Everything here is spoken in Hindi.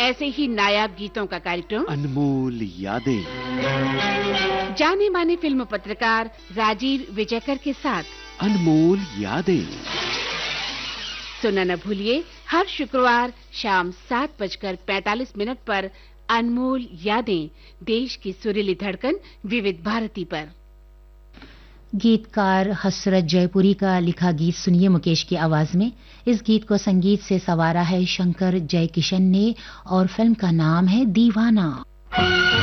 ऐसे ही नायाब गीतों का कार्यक्रम अनमोल यादें। जाने माने फिल्म पत्रकार राजीव विजयकर के साथ अनमोल यादें सुनना न भूलिए, हर शुक्रवार शाम 7:45 पर अनमोल यादें, देश की सुरीली धड़कन विविध भारती पर। गीतकार हसरत जयपुरी का लिखा गीत सुनिए मुकेश की आवाज में। इस गीत को संगीत से संवारा है शंकर जयकिशन ने और फिल्म का नाम है दीवाना।